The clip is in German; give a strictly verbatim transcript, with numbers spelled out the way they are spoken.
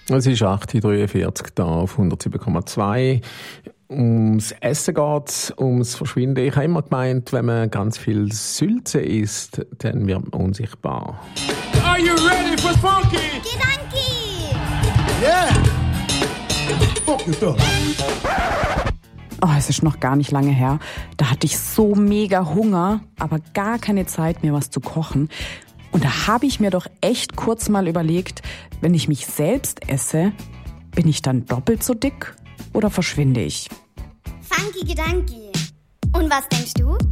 Es ist acht Uhr dreiundvierzig da auf hundertsieben Komma zwei. Ums Essen geht's, ums Verschwinden. Ich habe immer gemeint, wenn man ganz viel Sülze isst, dann wird man unsichtbar. Are you ready for funky? Gedanki! Yeah! Focus up. Oh, es ist noch gar nicht lange her. Da hatte ich so mega Hunger, aber gar keine Zeit, mir was zu kochen. Und da habe ich mir doch echt kurz mal überlegt, wenn ich mich selbst esse, bin ich dann doppelt so dick oder verschwinde ich? Funky Gedanki. Und was denkst du?